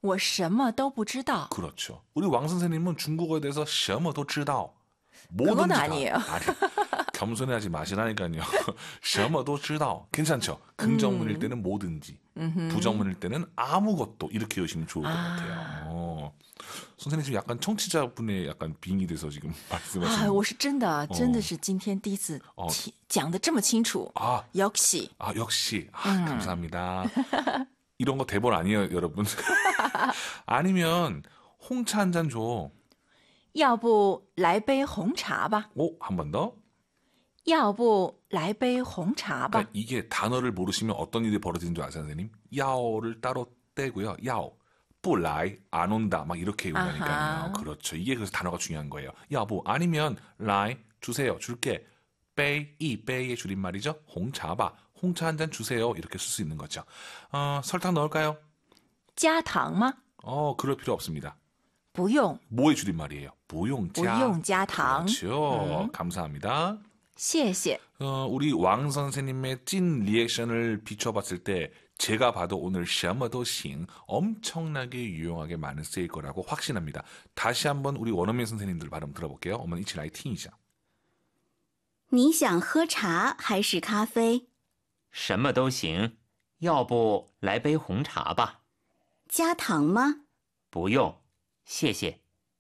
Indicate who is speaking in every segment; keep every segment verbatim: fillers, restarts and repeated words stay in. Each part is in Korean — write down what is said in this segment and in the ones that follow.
Speaker 1: 我什么都不知道.
Speaker 2: 그렇죠. 우리 왕 선생님은 중국어에 대해서 什么都知道. 뭐든지
Speaker 1: 그건
Speaker 2: 다.
Speaker 1: 아니에요.
Speaker 2: 아니, 겸손해하지 마시라니까요. 什么都知道. 괜찮죠? 긍정문일 때는 뭐든지,
Speaker 1: 음흠.
Speaker 2: 부정문일 때는 아무것도 이렇게 외우시면 좋을 것
Speaker 1: 아.
Speaker 2: 같아요. 어. 선생님 지금 약간 청취자분의 약간 빙이 돼서 지금 말씀하시는.
Speaker 1: 啊，我是真的真的是今天第一次讲得这么清楚.
Speaker 2: 아,
Speaker 1: 역시.
Speaker 2: 아, 역시. 아,
Speaker 1: 음.
Speaker 2: 감사합니다. 이런 거 대본 아니에요, 여러분. 아니면 홍차 한 잔 줘.
Speaker 1: 要不来杯红茶吧.
Speaker 2: 오, 한 번 더.
Speaker 1: 要不来杯红茶吧.
Speaker 2: 그러니까 이게 단어를 모르시면 어떤 일이 벌어지는 줄 아세요, 선생님? 야오를 따로 떼고요. 야오, 뿌라이, 안 온다, 막 이렇게 외우니까요. 그렇죠. 이게 그래서 단어가 중요한 거예요. 야보, 아니면 라이, 주세요, 줄게. 빼이, 이 빼이의 줄임말이죠. 홍차바, 홍차 한 잔 주세요. 이렇게 쓸 수 있는 거죠. 어, 설탕 넣을까요?
Speaker 1: 加糖吗?
Speaker 2: 어, 그럴 필요 없습니다.
Speaker 1: 不用.
Speaker 2: 뭐의 줄임말이에요? 不用加.
Speaker 1: 不用加糖.
Speaker 2: 그렇죠.
Speaker 1: 음.
Speaker 2: 감사합니다.
Speaker 1: 谢谢.
Speaker 2: 어, 우리 왕 선생님의 찐 리액션을 비춰봤을 때 제가 봐도 오늘 什么都行 엄청나게 유용하게 많이 쓰일 거라고 확신합니다. 다시 한번 우리 원어민 선생님들 발음 들어볼게요. 어머니一起来听一下.
Speaker 3: 你想喝茶还是咖啡？
Speaker 4: 什么都行，要不来杯红茶吧？
Speaker 3: 加糖吗？
Speaker 4: 不用，谢谢。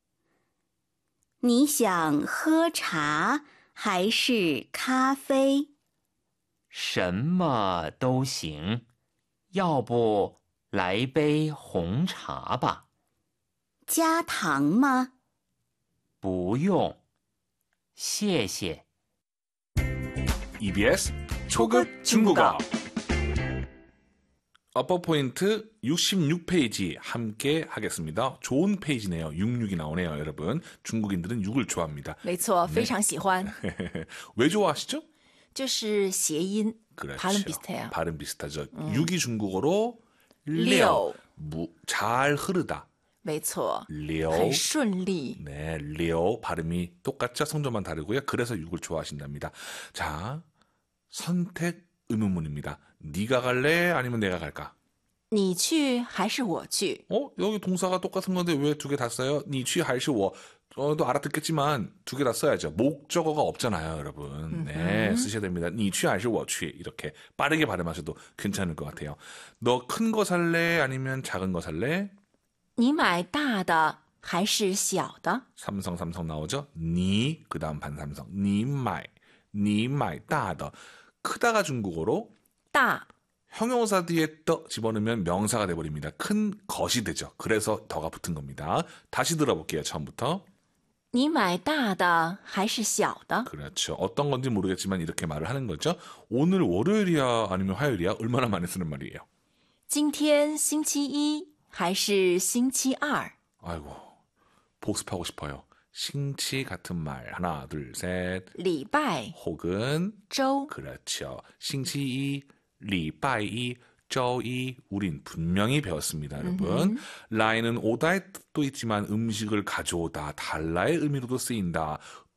Speaker 3: 你想喝茶还是咖啡？
Speaker 4: 什么都行，要不来杯红茶吧？
Speaker 3: 加糖吗？
Speaker 4: 不用，谢谢。
Speaker 2: 이비에스 초급 중국어 어퍼 포인트 육십육 페이지 함께 하겠습니다. 좋은 페이지네요. 육십육이 나오네요, 여러분. 중국인들은 육을 좋아합니다.
Speaker 1: 没错, 非常喜欢.
Speaker 2: 왜 좋아하시죠?
Speaker 1: 就是谐音.
Speaker 2: 그렇죠.
Speaker 1: 발음 비슷해요.
Speaker 2: 발음 비슷하죠. 음. 육이 중국어로
Speaker 1: 六.
Speaker 2: 무, 잘 흐르다.
Speaker 1: 没错.
Speaker 2: 六.
Speaker 1: 很顺利.
Speaker 2: 네, 六 발음이 똑같죠? 성조만 다르고요. 그래서 육을 좋아하신답니다. 자, 선택 의문문입니다. 네가 갈래? 아니면 내가 갈까?
Speaker 1: 你去还是我去?
Speaker 2: 어? 여기 동사가 똑같은 건데 왜 두 개 다 써요? 你去还是我? 어, 또 알아듣겠지만 두 개 다 써야죠. 목적어가 없잖아요, 여러분. 네, 쓰셔야 됩니다. 你去还是我去 이렇게 빠르게 발음하셔도 괜찮을 것 같아요. 너 큰 거 살래? 아니면 작은 거 살래?
Speaker 1: 你买大的还是小的?
Speaker 2: 삼성 삼성 나오죠? 니 그다음 반삼성. 你买你买大的 크다가 중국어로
Speaker 1: 大
Speaker 2: 형용사 뒤에 떠 집어넣으면 명사가 돼버립니다. 큰 것이 되죠. 그래서 더가 붙은 겁니다. 다시 들어볼게요. 처음부터.
Speaker 1: 你买大的还是小的?
Speaker 2: 그렇죠. 어떤 건지 모르겠지만 이렇게 말을 하는 거죠. 오늘 월요일이야 아니면 화요일이야? 얼마나 많이 쓰는 말이에요.
Speaker 1: 今天星期一还是星期二?
Speaker 2: 아이고 복습하고 싶어요. 싱치 같은 말 하나 둘 셋.
Speaker 1: 礼拜
Speaker 2: 혹은
Speaker 1: 周
Speaker 2: 그렇죠. 싱치이, 리바이, 저이 우린 분명히 배웠습니다, 여러분. 라이는 오다의 뜻도 있지만 음식을 가져오다, 달라의 의미로도 쓰인다.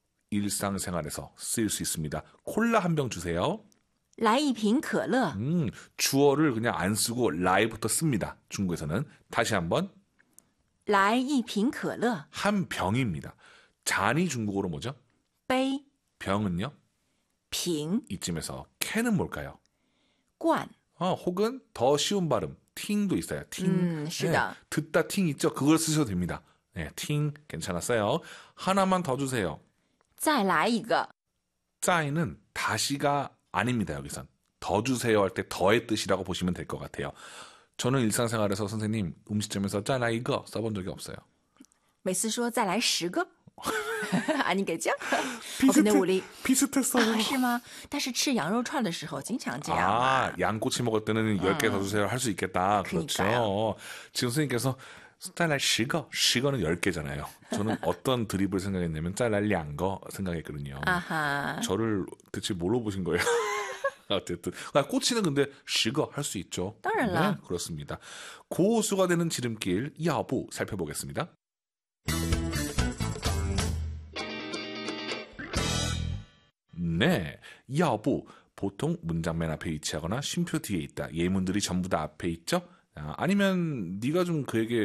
Speaker 2: 일상생활에서 쓰일 수 있습니다. 콜라 한 병 주세요.
Speaker 1: 来一瓶可乐.
Speaker 2: 음, 주어를 그냥 안 쓰고 라이부터 씁니다. 중국에서는. 다시 한번.
Speaker 1: 来一瓶可乐.
Speaker 2: 한 병입니다. 잔이 중국어로 뭐죠?
Speaker 1: 杯
Speaker 2: 병은요?
Speaker 1: 瓶
Speaker 2: 이쯤에서 캔은 뭘까요?
Speaker 1: 罐.
Speaker 2: 어, 혹은 더 쉬운 발음 팅도 있어요. 팅.
Speaker 1: 음, 是的.
Speaker 2: 네, 듣다 팅 있죠? 그걸 쓰셔도 됩니다. 네, 팅 괜찮았어요. 하나만 더 주세요.
Speaker 1: 再来一个.
Speaker 2: 짜이는 다시가 아닙니다. 여기선. 더 주세요 할 때 더의 뜻이라고 보시면 될 것 같아요. 저는 일상생활에서 선생님 음식점에서 짜나 이거 써본 적이 없어요.
Speaker 1: 每次说再来十个. 아니겠죠?
Speaker 2: 비슷해,
Speaker 1: 어, 우리...
Speaker 2: 비슷했어요.
Speaker 1: 아, 是吗? 但是吃羊肉串的时候经常这样.
Speaker 2: 아, 양꼬치 먹을 때는 열 개 더 주세요 할 수 있겠다. 그렇죠.
Speaker 1: 그러니까요.
Speaker 2: 지금 선생님께서 再来十个, 십 거는 열 개잖아요. 저는 어떤 드립을 생각했냐면 再来两个 생각했거든요.
Speaker 1: 아하.
Speaker 2: 저를 대체 뭘로 보신 거예요? 어쨌든 아, 꼬치는 근데 십 거 할 수 있죠.
Speaker 1: 当然了.
Speaker 2: 네, 그렇습니다. 고수가 되는 지름길 야부 살펴보겠습니다. 네, 야부 보통 문장 맨 앞에 위치하거나 쉼표 뒤에 있다. 예문들이 전부 다 앞에 있죠. 아, 아니면 네가 좀 그에게